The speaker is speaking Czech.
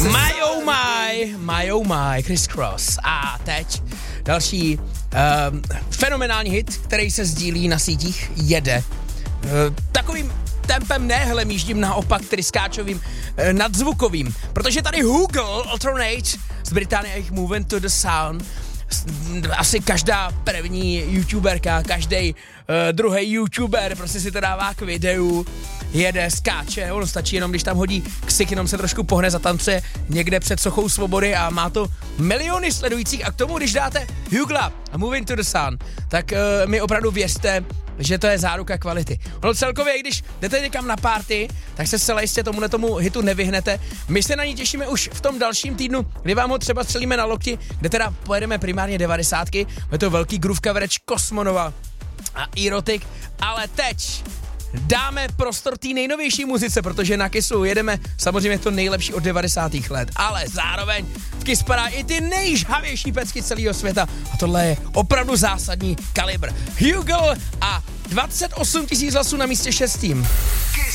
My oh my, Criss Cross. A teď další fenomenální hit, který se sdílí na sítích, jede. Takovým tempem ne hlemíždím, naopak tryskáčovým, nadzvukovým. Protože tady Google Alternate z Británie a jejich Moving to the Sound. Asi každá první youtuberka, každý druhý youtuber prostě si to dává k videu, jede, skáče, ono stačí jenom, když tam hodí ksik, jenom se trošku pohne, zatancuje někde před sochou svobody a má to miliony sledujících a k tomu, když dáte Hugla a Moving to the Sun, tak mi opravdu věřte, že to je záruka kvality. Ono celkově, když jdete někam na party, tak se zcela jistě tomu hitu nevyhnete. My se na ní těšíme už v tom dalším týdnu, kdy vám ho třeba střelíme na lokti, kde teda pojedeme primárně 90ky, je to velký groove coverage Cosmonova a Erotic, ale teď dáme prostor té nejnovější muzice, protože na Kissu jedeme samozřejmě to nejlepší od 90. let, ale zároveň v Kiss padá i ty nejžhavější pecky celého světa a tohle je opravdu zásadní kalibr. Hugel a 28 000 hlasů na místě 6.